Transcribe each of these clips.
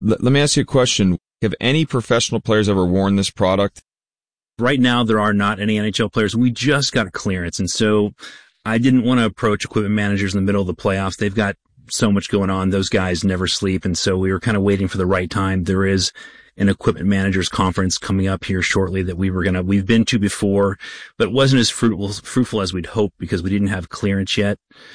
Let me ask you a question. Have any professional players ever worn this product? Right now, there are not any NHL players. We just got clearance. And so I didn't want to approach equipment managers in the middle of the playoffs. They've got so much going on. Those guys never sleep. And so we were kind of waiting for the right time. There is an equipment managers conference coming up here shortly that we've been to before, but it wasn't as fruitful as we'd hoped because we didn't have clearance yet.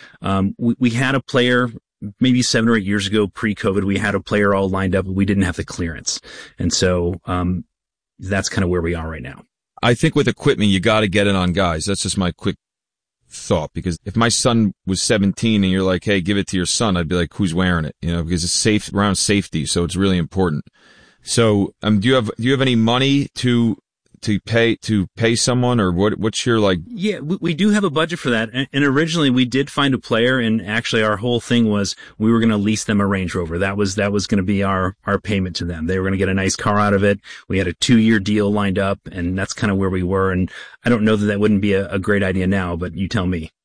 We had a player maybe 7 or 8 years ago, pre-COVID, we had a player all lined up, but we didn't have the clearance. And so, that's kind of where we are right now. I think with equipment, you got to get it on guys. That's just my quick thought, because if my son was 17 and you're like, hey, give it to your son, I'd be like, who's wearing it? You know, because it's safe around safety. So it's really important. So, do you have any money to pay someone, or what's your like? Yeah, we do have a budget for that. And originally we did find a player, and actually our whole thing was we were going to lease them a Range Rover. That was going to be our payment to them. They were going to get a nice car out of it. We had a 2-year deal lined up, and that's kind of where we were. And I don't know that wouldn't be a great idea now, but you tell me.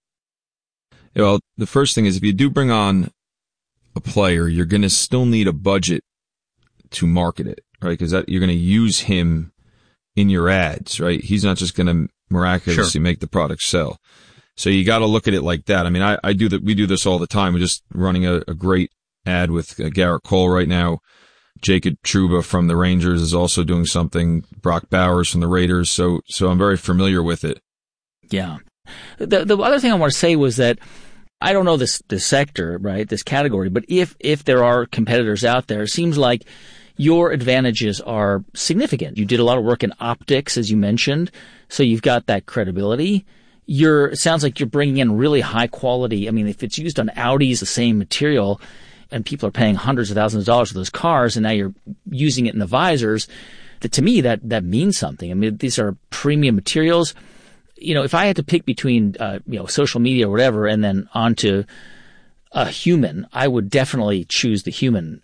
Well, the first thing is, if you do bring on a player, you're going to still need a budget to market it, right? Because you're going to use him in your ads, right? He's not just going to miraculously make the product sell. So you got to look at it like that. I mean, I do that. We do this all the time. We're just running a great ad with Garrett Cole right now. Jacob Trouba from the Rangers is also doing something. Brock Bowers from the Raiders. So I'm very familiar with it. Yeah. The other thing I want to say was that I don't know this sector, right? This category, but if there are competitors out there, it seems like your advantages are significant. You did a lot of work in optics, as you mentioned, so you've got that credibility. It sounds like you're bringing in really high quality. I mean, if it's used on Audis, the same material, and people are paying hundreds of thousands of dollars for those cars, and now you're using it in the visors, to me, that means something. I mean, these are premium materials. You know, if I had to pick between, social media or whatever, and then onto a human, I would definitely choose the human.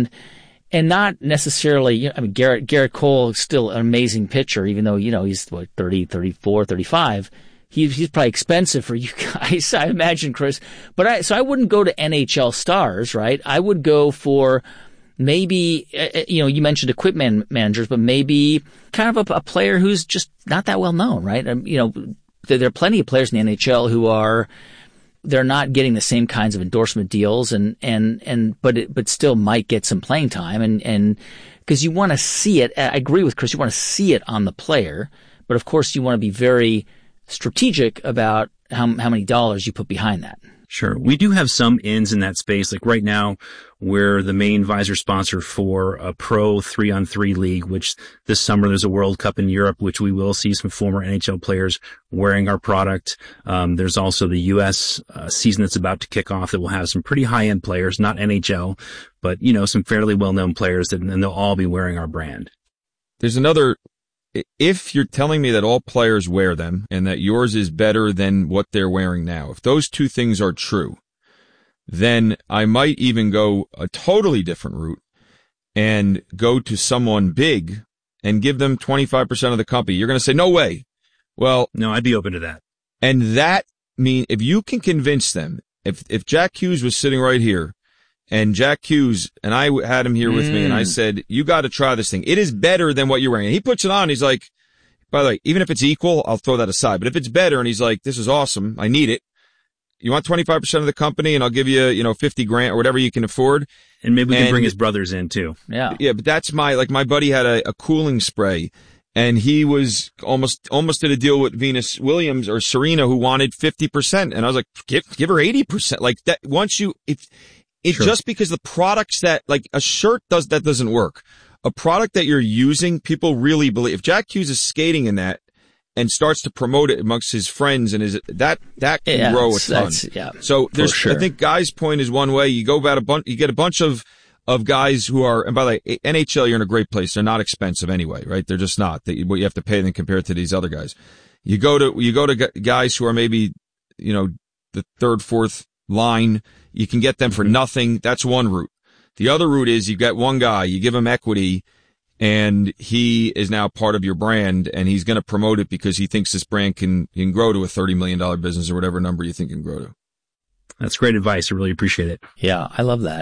And not necessarily, I mean, Garrett Cole is still an amazing pitcher, even though, he's 30, 34, 35. He's probably expensive for you guys, I imagine, Chris. But I wouldn't go to NHL stars, right? I would go for maybe, you mentioned equipment managers, but maybe kind of a player who's just not that well known, right? There are plenty of players in the NHL who they're not getting the same kinds of endorsement deals but still might get some playing time and because you want to see it. I agree with Chris. You want to see it on the player, but of course you want to be very strategic about how many dollars you put behind that. Sure. We do have some ins in that space. Like right now, we're the main visor sponsor for a pro 3-on-3 league, which this summer there's a World Cup in Europe, which we will see some former NHL players wearing our product. There's also the U.S. Season that's about to kick off that will have some pretty high-end players, not NHL, but, some fairly well-known players and they'll all be wearing our brand. There's another. If you're telling me that all players wear them and that yours is better than what they're wearing now, if those two things are true, then I might even go a totally different route and go to someone big and give them 25% of the company. You're going to say, no way. Well, no, I'd be open to that. And that means if you can convince them, if Jack Hughes was sitting right here, and Jack Hughes, and I had him here with me, and I said, you got to try this thing. It is better than what you're wearing. And he puts it on. He's like, by the way, even if it's equal, I'll throw that aside. But if it's better, and he's like, this is awesome. I need it. You want 25% of the company, and I'll give you, $50,000 or whatever you can afford. And maybe we can bring his brothers in too. Yeah. Yeah, but that's my buddy had a cooling spray, and he was almost did a deal with Venus Williams or Serena, who wanted 50%. And I was like, give her 80%. Like that, It's just because the products that, like a shirt doesn't work. A product that you're using, people really believe. If Jack Hughes is skating in that and starts to promote it amongst his friends and that can grow a ton. So I think Guy's point is one way. You go about you get a bunch of guys who are, and by the way, NHL, you're in a great place. They're not expensive anyway, right? They're just not. What you have to pay them compared to these other guys. You go to guys who are maybe, the third, fourth line. You can get them for nothing. That's one route. The other route is you get one guy, you give him equity, and he is now part of your brand, and he's going to promote it because he thinks this brand can grow to a $30 million business or whatever number you think it can grow to. That's great advice. I really appreciate it. Yeah, I love that.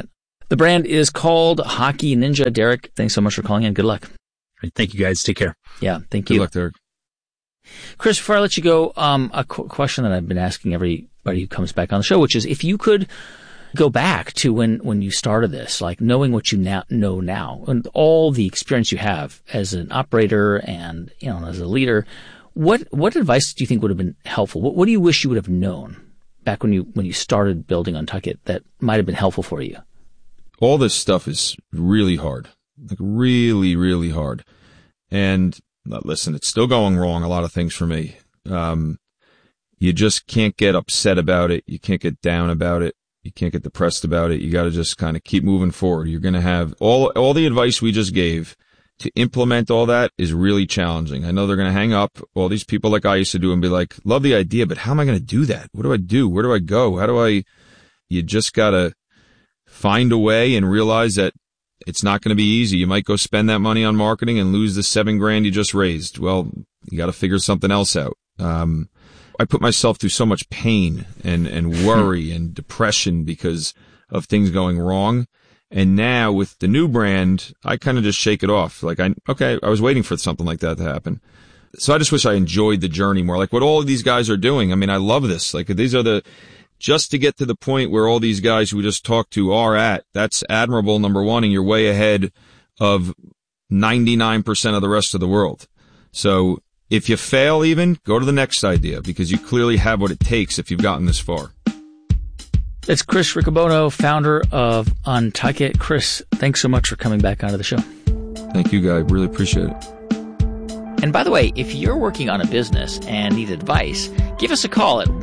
The brand is called Hockey Ninja. Derek, thanks so much for calling in. Good luck. Thank you, guys. Take care. Yeah, thank you. Good luck, Derek. Chris, before I let you go, a question that I've been asking everybody who comes back on the show, which is if you could go back to when you started this, like knowing what you know now and all the experience you have as an operator and, as a leader, what advice do you think would have been helpful? What do you wish you would have known back when you started building Untuck that might have been helpful for you? All this stuff is really hard, like really, really hard. And listen, it's still going wrong, a lot of things for me. You just can't get upset about it. You can't get down about it. You can't get depressed about it. You got to just kind of keep moving forward. You're going to have all the advice we just gave. To implement all that is really challenging. I know they're going to hang up, all these people like I used to do, and be like, love the idea, but how am I going to do that? What do I do? Where do I go? You just got to find a way and realize that it's not going to be easy. You might go spend that money on marketing and lose the $7,000 you just raised. Well, you got to figure something else out. I put myself through so much pain and worry and depression because of things going wrong. And now with the new brand, I kind of just shake it off. Like, I was waiting for something like that to happen. So I just wish I enjoyed the journey more. Like what all of these guys are doing. I mean, I love this. Like just to get to the point where all these guys who we just talked to are at, that's admirable, number one, and you're way ahead of 99% of the rest of the world. So if you fail even, go to the next idea because you clearly have what it takes if you've gotten this far. That's Chris Riccobono, founder of Untuck It. Chris, thanks so much for coming back onto the show. Thank you, Guy. Really appreciate it. And by the way, if you're working on a business and need advice, give us a call at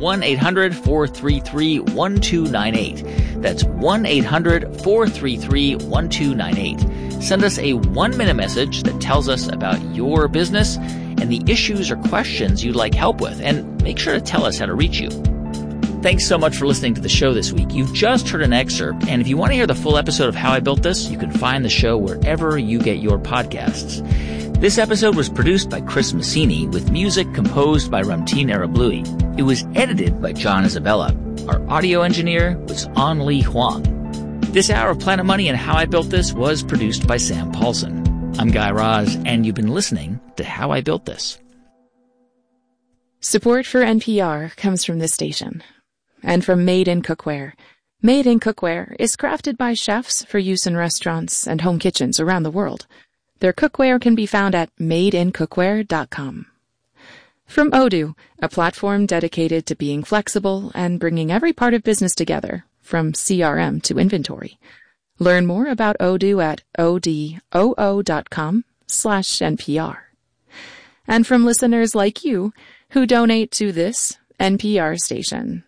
1-800-433-1298. That's 1-800-433-1298. Send us a 1-minute message that tells us about your business and the issues or questions you'd like help with. And make sure to tell us how to reach you. Thanks so much for listening to the show this week. You've just heard an excerpt, and if you want to hear the full episode of How I Built This, you can find the show wherever you get your podcasts. This episode was produced by Chris Messini with music composed by Ramtin Arablouei. It was edited by John Isabella. Our audio engineer was An Li Huang. This hour of Planet Money and How I Built This was produced by Sam Paulson. I'm Guy Raz, and you've been listening to How I Built This. Support for NPR comes from this station. And from Made in Cookware. Made in Cookware is crafted by chefs for use in restaurants and home kitchens around the world. Their cookware can be found at madeincookware.com. From Odoo, a platform dedicated to being flexible and bringing every part of business together, from CRM to inventory. Learn more about Odoo at odoo.com/NPR. And from listeners like you who donate to this NPR station.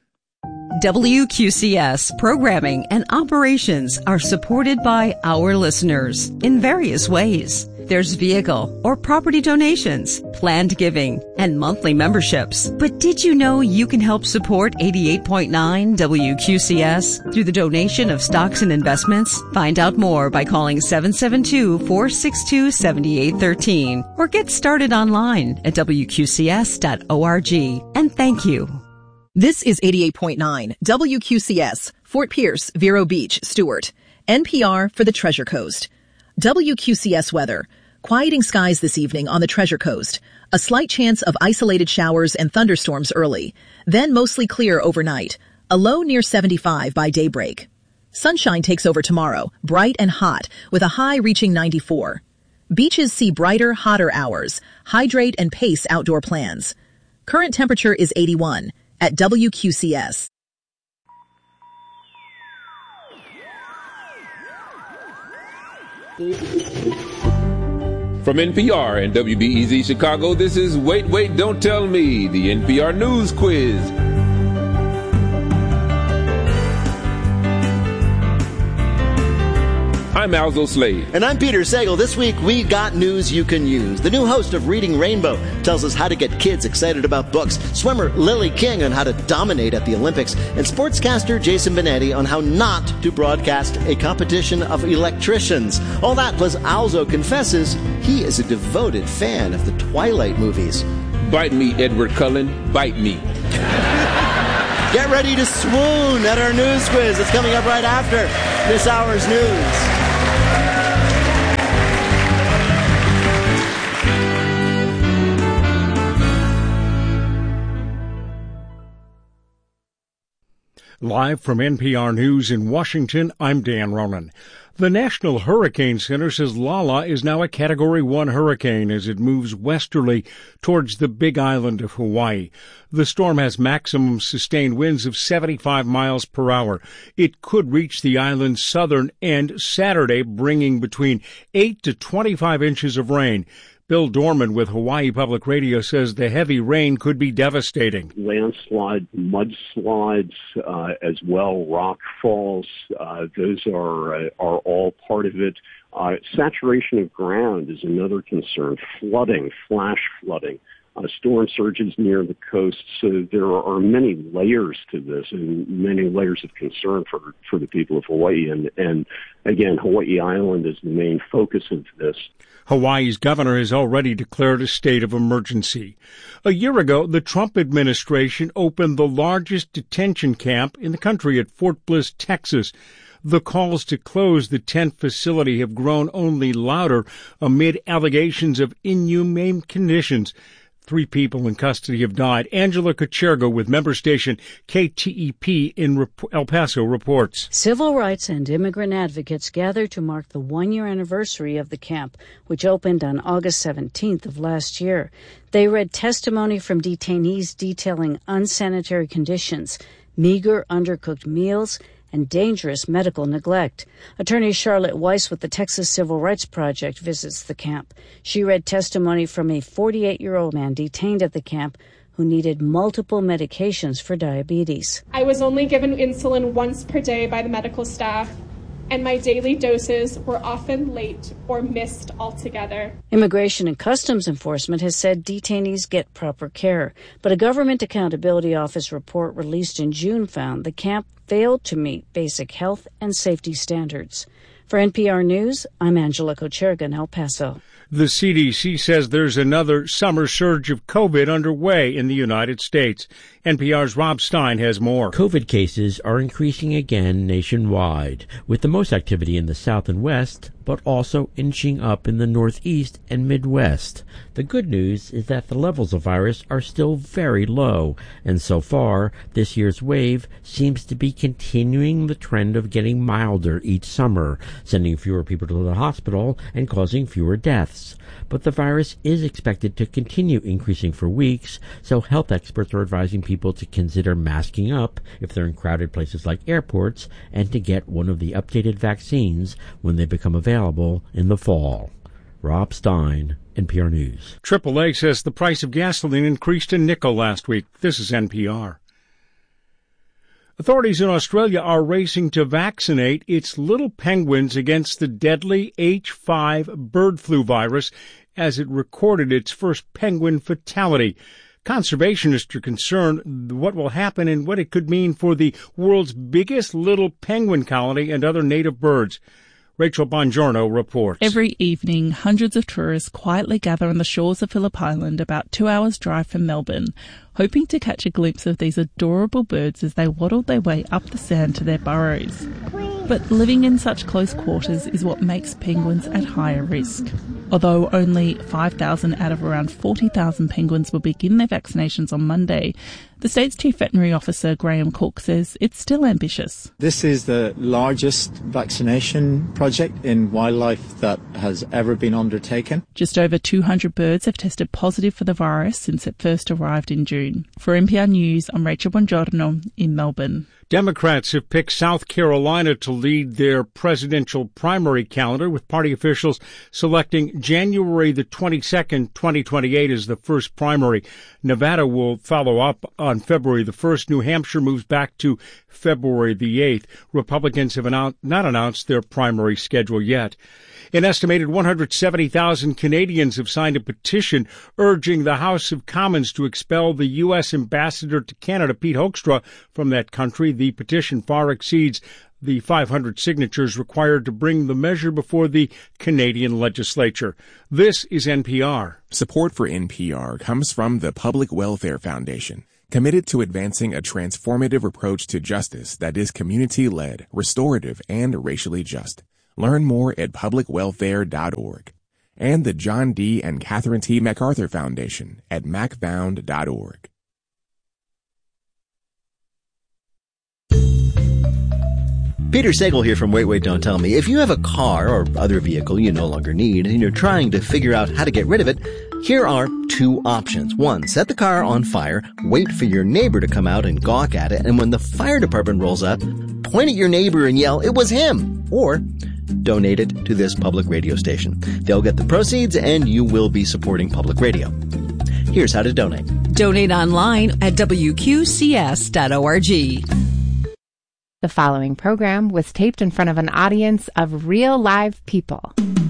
WQCS programming and operations are supported by our listeners in various ways. There's vehicle or property donations, planned giving, and monthly memberships. But did you know you can help support 88.9 WQCS through the donation of stocks and investments? Find out more by calling 772-462-7813 or get started online at WQCS.org. And thank you. This is 88.9 WQCS, Fort Pierce, Vero Beach, Stewart. NPR for the Treasure Coast. WQCS weather. Quieting skies this evening on the Treasure Coast. A slight chance of isolated showers and thunderstorms early. Then mostly clear overnight. A low near 75 by daybreak. Sunshine takes over tomorrow, bright and hot, with a high reaching 94. Beaches see brighter, hotter hours. Hydrate and pace outdoor plans. Current temperature is 81. At WQCS. From NPR and WBEZ Chicago, this is Wait, Wait, Don't Tell Me, the NPR News Quiz. I'm Alzo Slade. And I'm Peter Sagal. This week, we got news you can use. The new host of Reading Rainbow tells us how to get kids excited about books. Swimmer Lily King on how to dominate at the Olympics. And sportscaster Jason Benetti on how not to broadcast a competition of electricians. All that plus Alzo confesses he is a devoted fan of the Twilight movies. Bite me, Edward Cullen. Bite me. Get ready to swoon at our news quiz. It's coming up right after this hour's news. Live from NPR News in Washington, I'm Dan Ronan. The National Hurricane Center says Lala is now a Category 1 hurricane as it moves westerly towards the Big Island of Hawaii. The storm has maximum sustained winds of 75 miles per hour. It could reach the island's southern end Saturday, bringing between 8 to 25 inches of rain. Bill Dorman with Hawaii Public Radio says the heavy rain could be devastating. Landslide, mudslides, as well, rock falls, those are all part of it. Saturation of ground is another concern. Flooding, flash flooding. Storm surges near the coast. So there are many layers to this and many layers of concern for the people of Hawaii. And again, Hawaii Island is the main focus of this. Hawaii's governor has already declared a state of emergency. A year ago, the Trump administration opened the largest detention camp in the country at Fort Bliss, Texas. The calls to close the tent facility have grown only louder amid allegations of inhumane conditions. 3 people in custody have died. Angela Kuchergo with member station KTEP in El Paso reports. Civil rights and immigrant advocates gathered to mark the 1-year anniversary of the camp, which opened on August 17th of last year. They read testimony from detainees detailing unsanitary conditions, meager, undercooked meals, and dangerous medical neglect. Attorney Charlotte Weiss with the Texas Civil Rights Project visits the camp. She read testimony from a 48-year-old man detained at the camp who needed multiple medications for diabetes. I was only given insulin once per day by the medical staff, and my daily doses were often late or missed altogether. Immigration and Customs Enforcement has said detainees get proper care, but a Government Accountability Office report released in June found the camp failed to meet basic health and safety standards. For NPR News, I'm Angela Kuchergo in El Paso. The CDC says there's another summer surge of COVID underway in the United States. NPR's Rob Stein has more. COVID cases are increasing again nationwide, with the most activity in the South and West, but also inching up in the Northeast and Midwest. The good news is that the levels of virus are still very low, and so far, this year's wave seems to be continuing the trend of getting milder each summer, sending fewer people to the hospital and causing fewer deaths. But the virus is expected to continue increasing for weeks, so health experts are advising people to consider masking up if they're in crowded places like airports and to get one of the updated vaccines when they become available in the fall. Rob Stein, NPR News. AAA says the price of gasoline increased a nickel last week. This is NPR. Authorities in Australia are racing to vaccinate its little penguins against the deadly H5 bird flu virus as it recorded its first penguin fatality. Conservationists are concerned what will happen and what it could mean for the world's biggest little penguin colony and other native birds. Rachel Bongiorno reports. Every evening, hundreds of tourists quietly gather on the shores of Phillip Island, about 2 hours' drive from Melbourne, hoping to catch a glimpse of these adorable birds as they waddle their way up the sand to their burrows. But living in such close quarters is what makes penguins at higher risk. Although only 5,000 out of around 40,000 penguins will begin their vaccinations on Monday, the state's Chief Veterinary Officer Graham Cook says it's still ambitious. This is the largest vaccination project in wildlife that has ever been undertaken. Just over 200 birds have tested positive for the virus since it first arrived in June. For NPR News, I'm Rachel Bongiorno in Melbourne. Democrats have picked South Carolina to lead their presidential primary calendar, with party officials selecting January the 22nd, 2028 as the first primary. Nevada will follow up on February the 1st. New Hampshire moves back to February the 8th. Republicans have not announced their primary schedule yet. An estimated 170,000 Canadians have signed a petition urging the House of Commons to expel the U.S. ambassador to Canada, Pete Hoekstra, from that country. The petition far exceeds the 500 signatures required to bring the measure before the Canadian legislature. This is NPR. Support for NPR comes from the Public Welfare Foundation. committed to advancing a transformative approach to justice that is community-led, restorative, and racially just. Learn more at publicwelfare.org. And the John D. and Catherine T. MacArthur Foundation at macfound.org. Peter Sagal here from Wait, Don't Tell Me. If you have a car or other vehicle you no longer need and you're trying to figure out how to get rid of it, here are two options. One, set the car on fire, wait for your neighbor to come out and gawk at it, and when the fire department rolls up, point at your neighbor and yell, "It was him!" Or donate it to this public radio station. They'll get the proceeds and you will be supporting public radio. Here's how to donate. Donate online at wqcs.org. The following program was taped in front of an audience of real live people.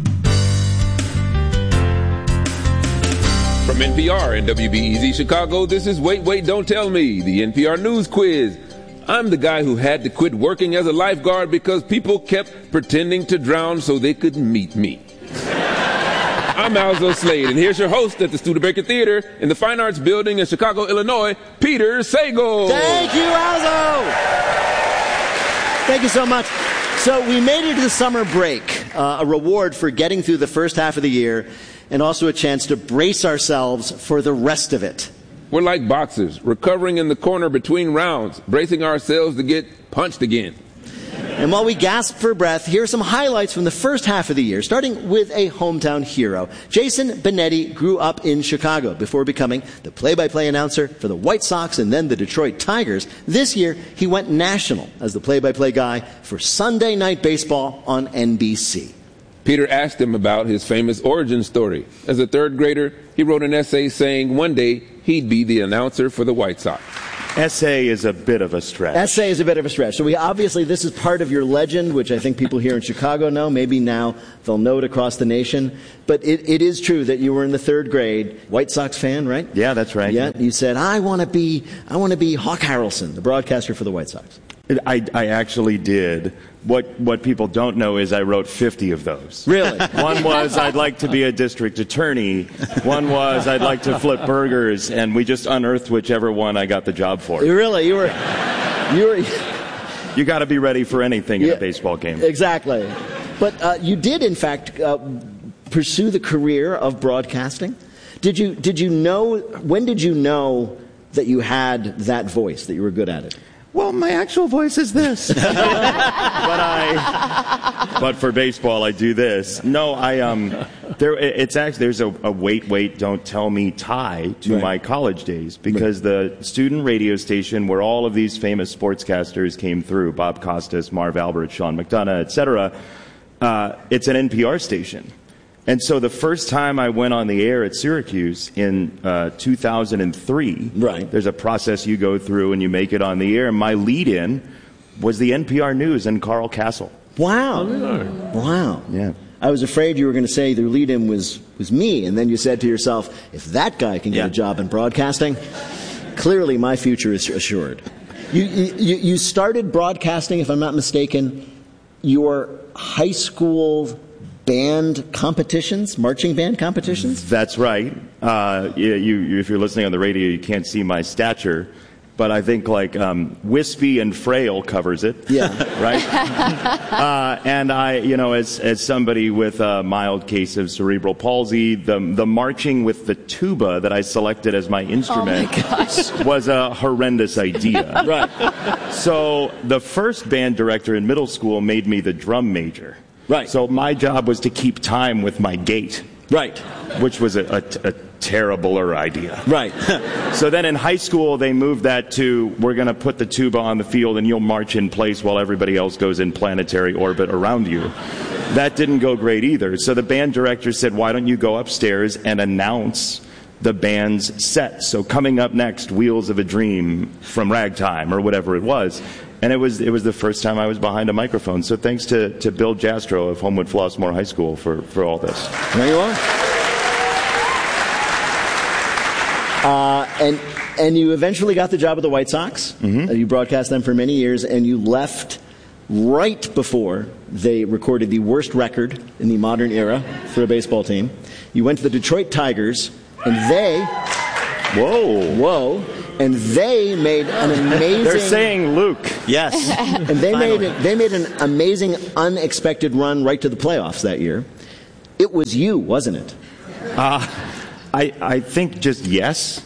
From NPR and WBEZ Chicago, this is Wait, Don't Tell Me, the NPR News Quiz. I'm the guy who had to quit working as a lifeguard because people kept pretending to drown so they could meet me. I'm Alzo Slade, and here's your host at the Studebaker Theater in the Fine Arts Building in Chicago, Illinois, Peter Sagal. Thank you, Alzo! Thank you so much. So we made it to the summer break, a reward for getting through the first half of the year, and also a chance to brace ourselves for the rest of it. We're like boxers, recovering in the corner between rounds, bracing ourselves to get punched again. And while we gasp for breath, here are some highlights from the first half of the year, starting with a hometown hero. Jason Benetti grew up in Chicago before becoming the play-by-play announcer for the White Sox and then the Detroit Tigers. This year, he went national as the play-by-play guy for Sunday Night Baseball on NBC. Peter asked him about his famous origin story. As a third grader, he wrote an essay saying one day he'd be the announcer for the White Sox. Essay is a bit of a stretch. Essay is a bit of a stretch. So this is part of your legend, which I think people here in Chicago know. Maybe now they'll know it across the nation. But it is true that you were in the third grade, White Sox fan, right? Yeah, that's right. Yeah, you said, I want to be Hawk Harrelson, the broadcaster for the White Sox. I actually did. What people don't know is I wrote 50 of those. Really? One was I'd like to be a district attorney. One was I'd like to flip burgers, and we just unearthed whichever one I got the job for. Really? You were. You got to be ready for anything in a baseball game. Exactly. But you did, in fact, pursue the career of broadcasting. Did you know? When did you know that you had that voice, that you were good at it? Well, my actual voice is this. But for baseball, I do this. No, there's a wait, don't tell me tie to my college days, because the student radio station where all of these famous sportscasters came through, Bob Costas, Marv Albert, Sean McDonough, etc., it's an NPR station. And so the first time I went on the air at Syracuse in 2003, there's a process you go through and you make it on the air. And my lead-in was the NPR News and Carl Castle. Wow. Wow. Yeah. I was afraid you were going to say their lead-in was me, and then you said to yourself, if that guy can get a job in broadcasting, clearly my future is assured. You started broadcasting, if I'm not mistaken, your high school band competitions, marching band competitions? That's right. If you're listening on the radio, you can't see my stature, but I think Wispy and Frail covers it. Yeah. Right? And I, as somebody with a mild case of cerebral palsy, the marching with the tuba that I selected as my instrument was a horrendous idea. Right. So the first band director in middle school made me the drum major. Right. So my job was to keep time with my gait. Right. Which was a terribler idea. Right. So then in high school, they moved that to, we're going to put the tuba on the field and you'll march in place while everybody else goes in planetary orbit around you. That didn't go great either. So the band director said, why don't you go upstairs and announce the band's set? So coming up next, Wheels of a Dream from Ragtime or whatever it was. And it was the first time I was behind a microphone. So thanks to Bill Jastro of Homewood Flossmoor High School for all this. There you are. And you eventually got the job at the White Sox. Mm-hmm. You broadcast them for many years, and you left right before they recorded the worst record in the modern era for a baseball team. You went to the Detroit Tigers, and they Whoa. And they made an amazing... They're saying Luke. Yes. And they made an amazing, unexpected run right to the playoffs that year. It was you, wasn't it? I think just yes.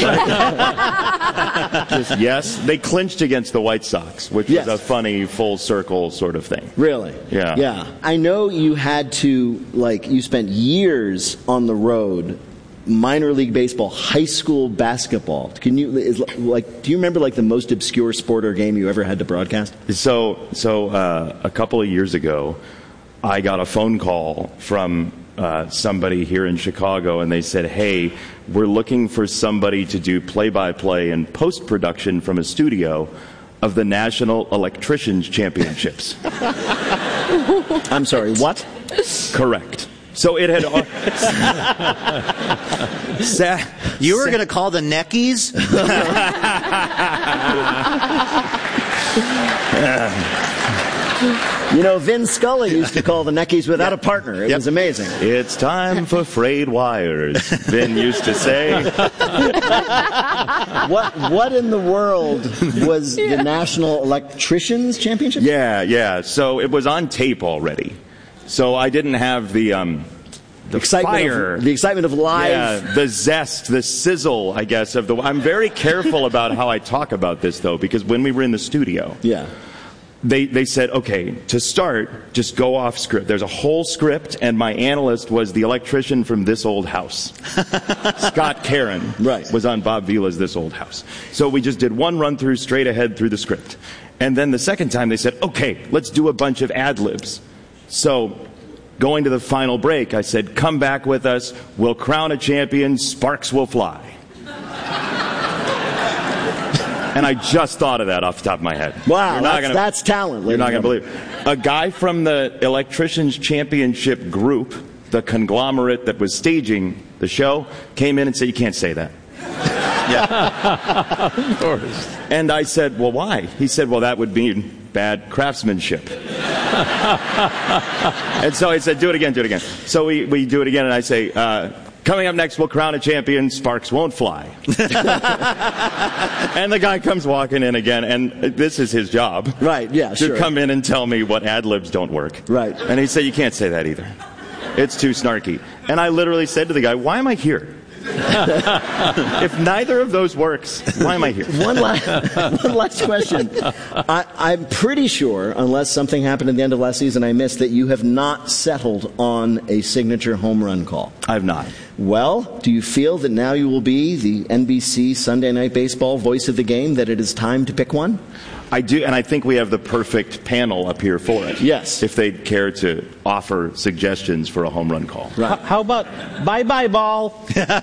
Just yes. They clinched against the White Sox, which was a funny full circle sort of thing. Really? Yeah. Yeah. I know you had to, you spent years on the road, minor league baseball, high school basketball. Do you remember the most obscure sport or game you ever had to broadcast? So a couple of years ago, I got a phone call from somebody here in Chicago, and they said, hey, we're looking for somebody to do play-by-play and post-production from a studio of the National Electricians Championships. I'm sorry, what? Correct. So it had... You were going to call the Neckies? Vin Scully used to call the Neckies without a partner. It was amazing. It's time for frayed wires, Vin used to say. What in the world was the National Electricians Championship? Yeah. So it was on tape already. So I didn't have the excitement of live. Yeah, the zest, the sizzle, I guess, of the... I'm very careful about how I talk about this, though, because when we were in the studio... Yeah. They said, okay, to start, just go off script. There's a whole script, and my analyst was the electrician from This Old House. Scott Caron was on Bob Vila's This Old House. So we just did one run-through straight ahead through the script. And then the second time they said, okay, let's do a bunch of ad-libs. So going to the final break, I said, come back with us. We'll crown a champion. Sparks will fly. And I just thought of that off the top of my head. Wow, that's talent. You're not going to believe it. A guy from the Electricians Championship group, the conglomerate that was staging the show, came in and said, you can't say that. Yeah. Of course. And I said, well, why? He said, well, that would mean bad craftsmanship. And so I said, do it again. So we do it again, and I say, coming up next, we'll crown a champion. Sparks won't fly. And the guy comes walking in again, and this is his job. Right, yeah, to come in and tell me what ad-libs don't work. Right. And he said, you can't say that either. It's too snarky. And I literally said to the guy, why am I here? If neither of those works, why am I here? One last question. I'm pretty sure, unless something happened at the end of last season I missed, that you have not settled on a signature home run call. I have not. Well, do you feel that now you will be the NBC Sunday Night Baseball voice of the game, that it is time to pick one? I do, and I think we have the perfect panel up here for it. Yes. If they'd care to offer suggestions for a home run call. Right. How about bye-bye ball?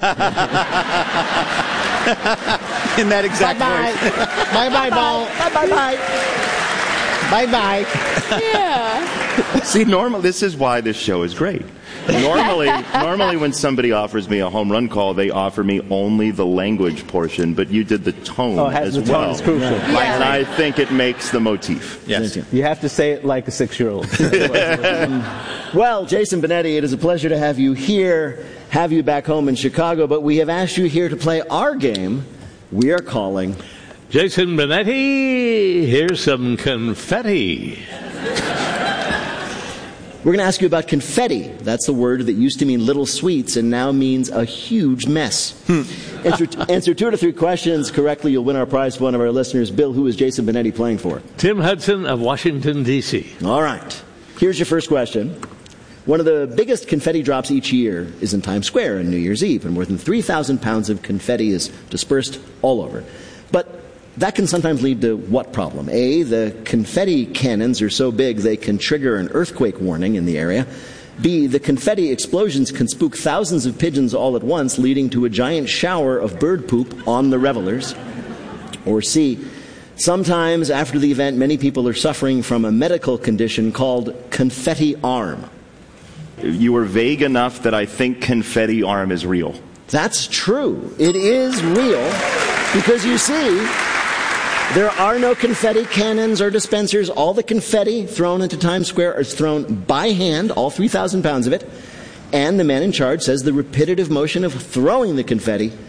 In that exact voice. Bye-bye ball. Bye-bye. Bye-bye. Yeah. See, this is why this show is great. Normally when somebody offers me a home run call, they offer me only the language portion, but you did the tone as the well. Tone is crucial. Yeah. And I think it makes the motif. Yes. You have to say it like a 6-year-old. Well, Jason Benetti, it is a pleasure to have you here, have you back home in Chicago, but we have asked you here to play our game we are calling... Jason Benetti, here's some confetti. We're going to ask you about confetti. That's the word that used to mean little sweets and now means a huge mess. Answer 2 out of 3 questions correctly, you'll win our prize for one of our listeners. Bill, who is Jason Benetti playing for? Tim Hudson of Washington, D.C. All right. Here's your first question. One of the biggest confetti drops each year is in Times Square on New Year's Eve, and more than 3,000 pounds of confetti is dispersed all over. But that can sometimes lead to what problem? A, the confetti cannons are so big they can trigger an earthquake warning in the area. B, the confetti explosions can spook thousands of pigeons all at once, leading to a giant shower of bird poop on the revelers. Or C, sometimes after the event, many people are suffering from a medical condition called confetti arm. You were vague enough that I think confetti arm is real. That's true. It is real because you see... there are no confetti cannons or dispensers. All the confetti thrown into Times Square is thrown by hand, all 3,000 pounds of it. And the man in charge says the repetitive motion of throwing the confetti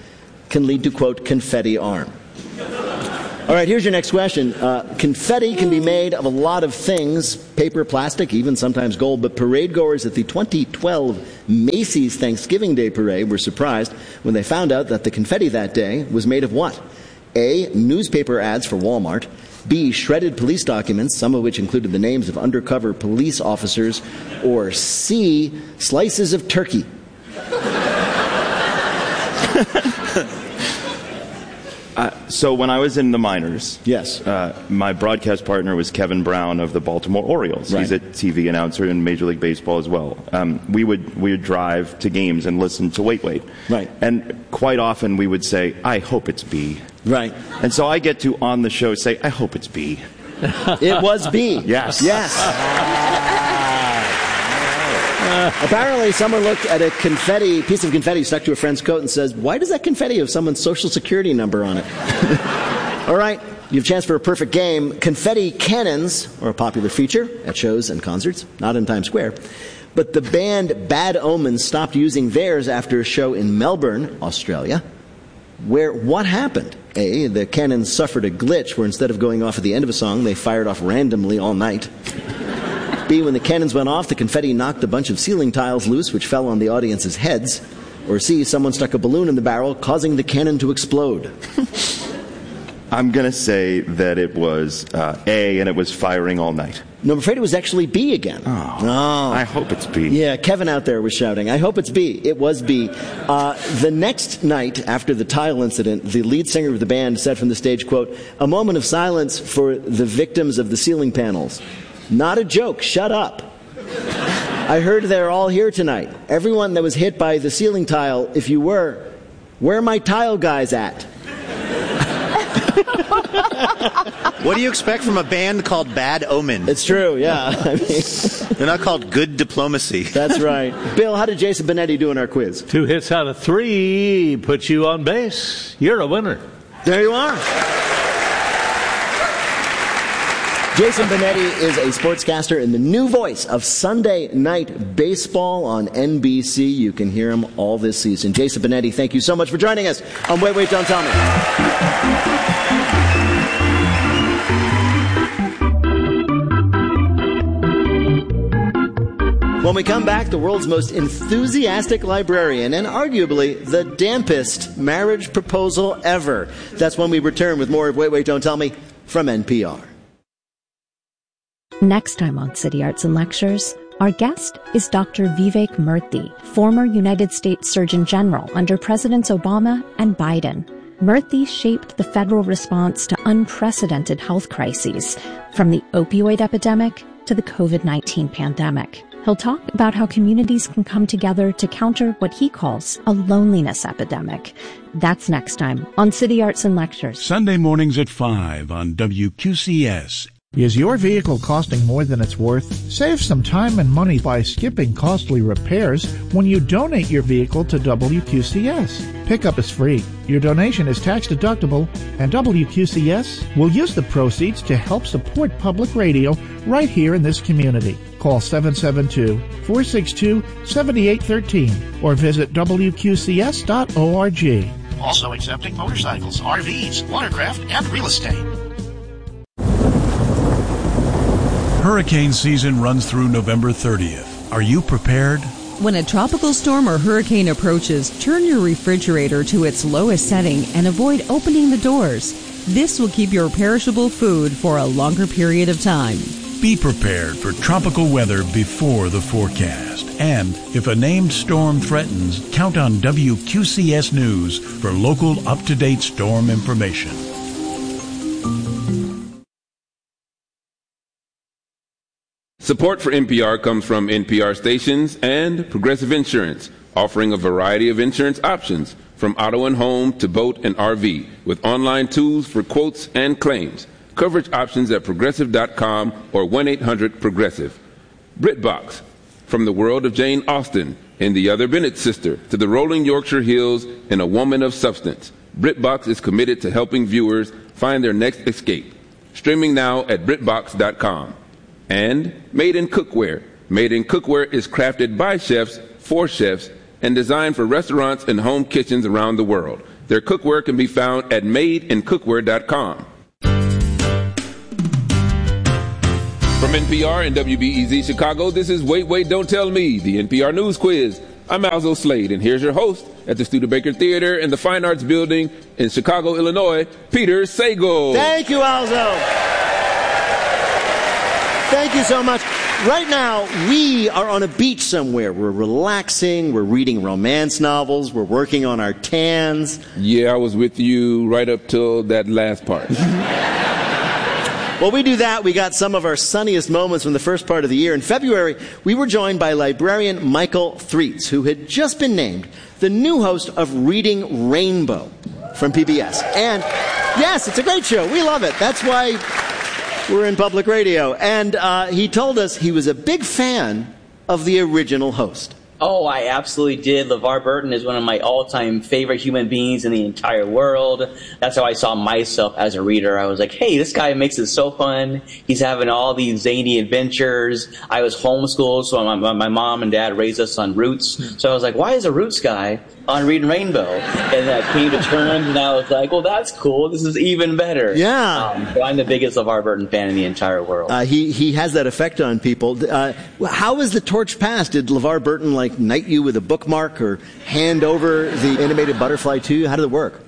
can lead to, quote, confetti arm. All right, here's your next question. Confetti can be made of a lot of things, paper, plastic, even sometimes gold, but parade goers at the 2012 Macy's Thanksgiving Day Parade were surprised when they found out that the confetti that day was made of what? A, newspaper ads for Walmart. B, shredded police documents, some of which included the names of undercover police officers. Or C, slices of turkey. So when I was in the minors, yes, my broadcast partner was Kevin Brown of the Baltimore Orioles. Right. He's a TV announcer in Major League Baseball as well. We would drive to games and listen to Wait Wait. Right. And quite often we would say, I hope it's B. Right. And so I get to, on the show, say, I hope it's B. It was B. Yes. Yes. Apparently, someone looked at a piece of confetti stuck to a friend's coat and says, why does that confetti have someone's social security number on it? All right, you have a chance for a perfect game. Confetti cannons are a popular feature at shows and concerts, not in Times Square. But the band Bad Omens stopped using theirs after a show in Melbourne, Australia, where what happened? A, the cannons suffered a glitch where instead of going off at the end of a song, they fired off randomly all night. B, when the cannons went off, the confetti knocked a bunch of ceiling tiles loose, which fell on the audience's heads. Or C, someone stuck a balloon in the barrel, causing the cannon to explode. I'm going to say that it was A, and it was firing all night. No, I'm afraid it was actually B again. Oh. I hope it's B. Yeah, Kevin out there was shouting, I hope it's B. It was B. The next night after the tile incident, the lead singer of the band said from the stage, quote, a moment of silence for the victims of the ceiling panels. Not a joke, shut up. I heard they're all here tonight. Everyone that was hit by the ceiling tile, if you were, where are my tile guys at? What do you expect from a band called Bad Omen? It's true, yeah. I mean, they're not called Good Diplomacy. That's right. Bill, how did Jason Benetti do in our quiz? 2 hits out of 3 puts you on base. You're a winner. There you are. Jason Benetti is a sportscaster and the new voice of Sunday Night Baseball on NBC. You can hear him all this season. Jason Benetti, thank you so much for joining us on Wait, Wait, Don't Tell Me. When we come back, the world's most enthusiastic librarian and arguably the dampest marriage proposal ever. That's when we return with more of Wait, Wait, Don't Tell Me from NPR. Next time on City Arts and Lectures, our guest is Dr. Vivek Murthy, former United States Surgeon General under Presidents Obama and Biden. Murthy shaped the federal response to unprecedented health crises, from the opioid epidemic to the COVID-19 pandemic. He'll talk about how communities can come together to counter what he calls a loneliness epidemic. That's next time on City Arts and Lectures. Sunday mornings at 5 on WQCS. Is your vehicle costing more than it's worth? Save some time and money by skipping costly repairs when you donate your vehicle to WQCS. Pickup is free. Your donation is tax deductible, and WQCS will use the proceeds to help support public radio right here in this community. Call 772-462-7813 or visit WQCS.org. Also accepting motorcycles, RVs, watercraft, and real estate. Hurricane season runs through November 30th. Are you prepared? When a tropical storm or hurricane approaches, turn your refrigerator to its lowest setting and avoid opening the doors. This will keep your perishable food for a longer period of time. Be prepared for tropical weather before the forecast. And if a named storm threatens, count on WQCS News for local up-to-date storm information. Support for NPR comes from NPR stations and Progressive Insurance, offering a variety of insurance options from auto and home to boat and RV, with online tools for quotes and claims. Coverage options at Progressive.com or 1-800-PROGRESSIVE. BritBox, from the world of Jane Austen and the other Bennett sister to the rolling Yorkshire Hills and a woman of substance. BritBox is committed to helping viewers find their next escape. Streaming now at BritBox.com. And Made in Cookware. Made in Cookware is crafted by chefs, for chefs, and designed for restaurants and home kitchens around the world. Their cookware can be found at madeincookware.com. From NPR and WBEZ Chicago, this is Wait, Wait, Don't Tell Me, the NPR News Quiz. I'm Alzo Slade, and here's your host at the Studebaker Theater in the Fine Arts Building in Chicago, Illinois, Peter Sagal. Thank you, Alzo. Thank you so much. Right now, we are on a beach somewhere. We're relaxing. We're reading romance novels. We're working on our tans. Yeah, I was with you right up till that last part. While we do that, we got some of our sunniest moments from the first part of the year. In February, we were joined by librarian Michael Threets, who had just been named the new host of Reading Rainbow from PBS. And yes, it's a great show. We love it. That's why we're in public radio. And he told us he was a big fan of the original host. Oh, I absolutely did. LeVar Burton is one of my all-time favorite human beings in the entire world. That's how I saw myself as a reader. I was like, hey, this guy makes it so fun. He's having all these zany adventures. I was homeschooled, so my mom and dad raised us on Roots. So I was like, why is a Roots guy on Reading Rainbow? And then I came to terms, and I was like, well, that's cool. This is even better. Yeah. So I'm the biggest LeVar Burton fan in the entire world. He has that effect on people. How was the torch passed? Did LeVar Burton, knight you with a bookmark or hand over the animated butterfly to you? How did it work?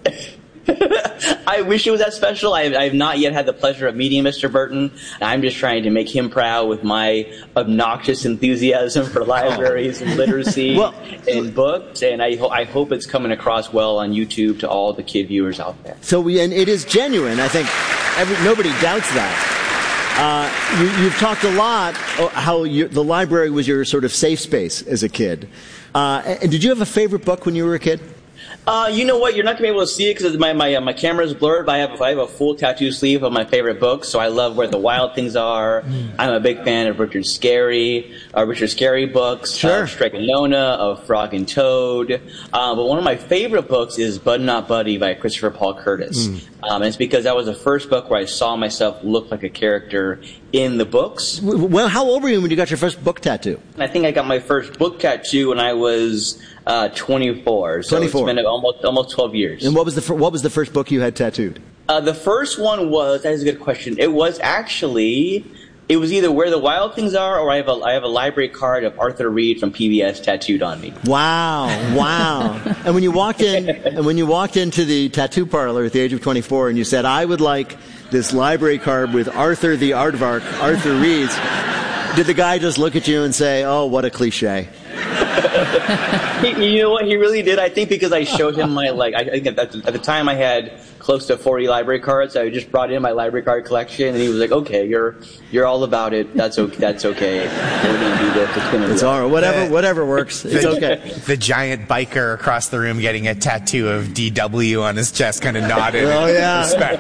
I wish it was that special. I have not yet had the pleasure of meeting Mr. Burton. I'm just trying to make him proud with my obnoxious enthusiasm for libraries and literacy and books. And I hope it's coming across well on YouTube to all the kid viewers out there. And it is genuine. I think nobody doubts that. You've talked a lot how the library was your sort of safe space as a kid. And did you have a favorite book when you were a kid? You know what? You're not going to be able to see it because my camera is blurred, but I have a full tattoo sleeve of my favorite books, so I love Where the Wild Things Are. I'm a big fan of Richard Scarry books, Strike and Nona, of Frog and Toad. But one of my favorite books is Bud Not Buddy by Christopher Paul Curtis. And it's because that was the first book where I saw myself look like a character in the books. Well, how old were you when you got your first book tattoo? I think I got my first book tattoo when I was 24. So 24. It's been almost 12 years. And what was the first book you had tattooed? The first one was, that is a good question. It was either Where the Wild Things Are, or I have a library card of Arthur Reed from PBS tattooed on me. Wow. And when you walked into the tattoo parlor at the age of 24 and you said, I would like this library card with Arthur the Aardvark, Arthur Reed's, did the guy just look at you and say, oh, what a cliche? You know what? He really did. I think because I showed him my, I think at the time I had close to 40 library cards. I just brought in my library card collection, and he was like, okay, you're all about it. That's okay. We're going to do this. It's going to be all right. Whatever works. It's okay. The giant biker across the room getting a tattoo of DW on his chest kind of nodded. Oh, yeah. Respect.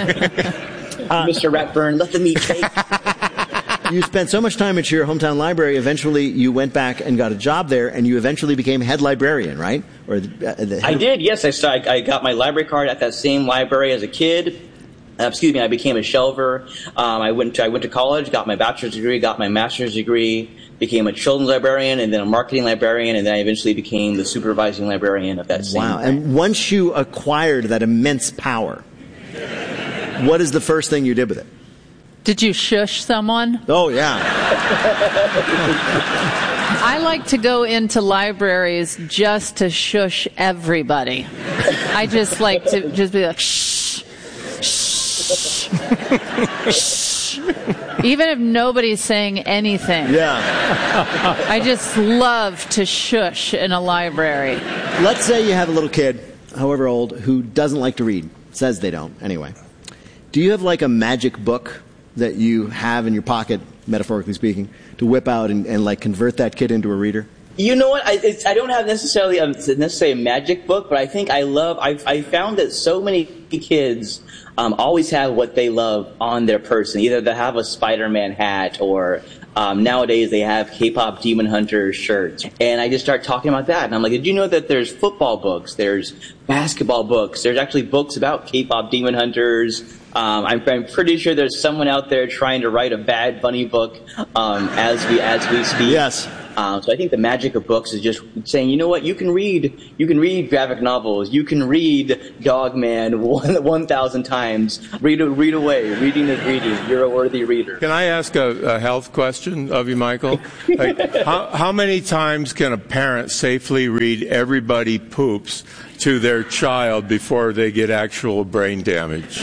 Mr. Ratburn, let the meat take. You spent so much time at your hometown library, eventually you went back and got a job there, and you eventually became head librarian, right? I did, yes. I got my library card at that same library as a kid. I became a shelver. I went to college, got my bachelor's degree, got my master's degree, became a children's librarian, and then a marketing librarian, and then I eventually became the supervising librarian of that same. Wow! And once you acquired that immense power, what is the first thing you did with it? Did you shush someone? Oh, yeah. I like to go into libraries just to shush everybody. I just like to just be like, shh, shh, shh. Even if nobody's saying anything. Yeah. I just love to shush in a library. Let's say you have a little kid, however old, who doesn't like to read. Says they don't, anyway. Do you have a magic book that you have in your pocket, metaphorically speaking, to whip out and convert that kid into a reader? You know what? I don't have necessarily a magic book, but I think I found that so many kids always have what they love on their person. Either they have a Spider-Man hat, or nowadays they have K-pop Demon Hunter shirts. And I just start talking about that. And I'm like, did you know that there's football books, there's basketball books, there's actually books about K-pop Demon Hunters. I'm pretty sure there's someone out there trying to write a Bad Bunny book as we speak. Yes. So I think the magic of books is just saying, you know what, you can read graphic novels, you can read Dogman 1,000 times. Read away. Reading is reading. You're a worthy reader. Can I ask a health question of you, Michael? How many times can a parent safely read Everybody Poops to their child before they get actual brain damage?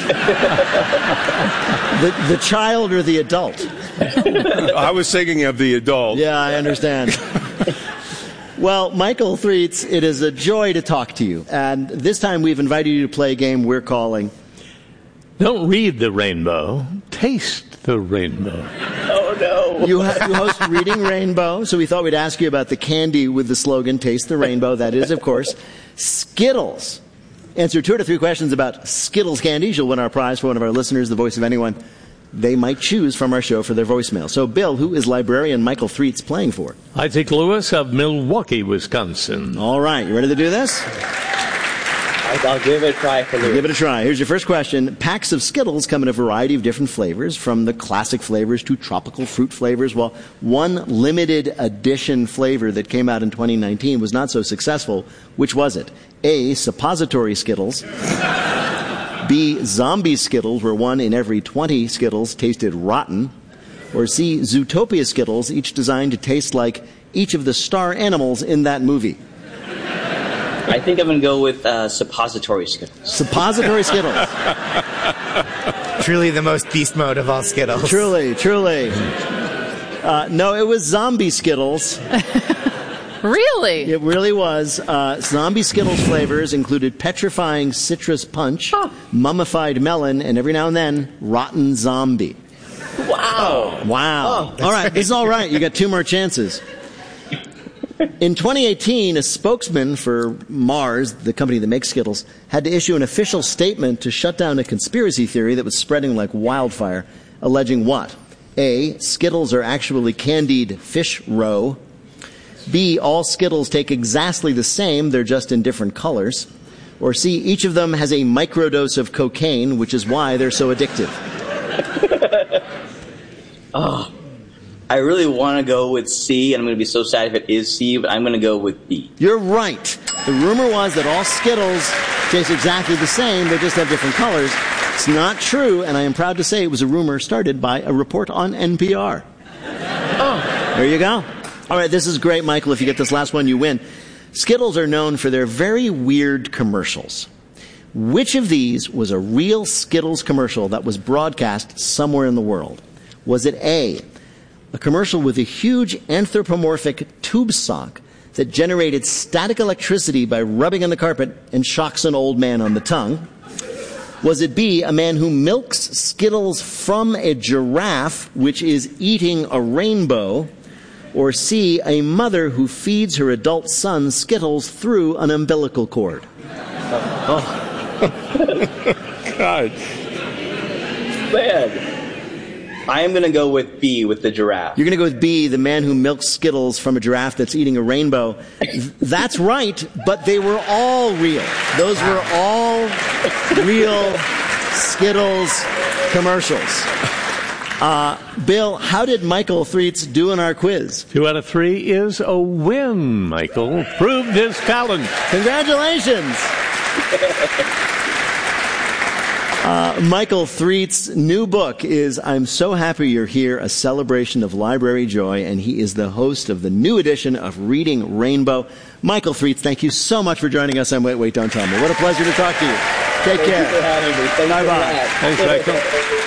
The child or the adult? I was thinking of the adult. Yeah, I understand. Well, Michael Threets, it is a joy to talk to you. And this time we've invited you to play a game we're calling... Don't read the rainbow, taste the rainbow. Oh, no. You host Reading Rainbow, so we thought we'd ask you about the candy with the slogan, Taste the Rainbow. That is, of course, Skittles. Answer 2 out of 3 questions about Skittles candies. You'll win our prize for one of our listeners, the voice of anyone they might choose from our show for their voicemail. So, Bill, who is librarian Michael Threets playing for? Isaac Lewis of Milwaukee, Wisconsin. All right, you ready to do this? I'll give it a try for Lewis. Give it a try. Here's your first question. Packs of Skittles come in a variety of different flavors, from the classic flavors to tropical fruit flavors. Well, one limited edition flavor that came out in 2019 was not so successful. Which was it? A, suppository Skittles. B, zombie Skittles, where 1 in every 20 Skittles tasted rotten. Or C, Zootopia Skittles, each designed to taste like each of the star animals in that movie. I think I'm going to go with suppository Skittles. Suppository Skittles. Truly the most beast mode of all Skittles. Truly. No, it was zombie Skittles. Really? It really was. Zombie Skittles flavors included petrifying citrus punch, mummified melon, and every now and then, rotten zombie. Wow. Wow. All right, this is all right. You got 2 more chances. In 2018, a spokesman for Mars, the company that makes Skittles, had to issue an official statement to shut down a conspiracy theory that was spreading like wildfire, alleging what? A, Skittles are actually candied fish roe. B, all Skittles take exactly the same, they're just in different colors. Or C, each of them has a microdose of cocaine, which is why they're so addictive. Oh, I really want to go with C, and I'm going to be so sad if it is C, but I'm going to go with B. You're right. The rumor was that all Skittles taste exactly the same, they just have different colors. It's not true, and I am proud to say it was a rumor started by a report on NPR. Oh. There you go. All right, this is great, Michael. If you get this last one, you win. Skittles are known for their very weird commercials. Which of these was a real Skittles commercial that was broadcast somewhere in the world? Was it A, a commercial with a huge anthropomorphic tube sock that generated static electricity by rubbing on the carpet and shocks an old man on the tongue? Was it B, a man who milks Skittles from a giraffe, which is eating a rainbow? Or C, a mother who feeds her adult son Skittles through an umbilical cord? God. Man. I am going to go with B, with the giraffe. You're going to go with B, the man who milks Skittles from a giraffe that's eating a rainbow. That's right, but they were all real. Those were all real Skittles commercials. Bill, how did Michael Threets do in our quiz? 2 out of 3 is a win, Michael. Proved his talent. Congratulations. Michael Threets' new book is I'm So Happy You're Here, a celebration of library joy, and he is the host of the new edition of Reading Rainbow. Michael Threets, thank you so much for joining us on Wait, Wait, Don't Tell Me. What a pleasure to talk to you. Take care. Thank you for having me. Bye-bye. Thanks, Michael.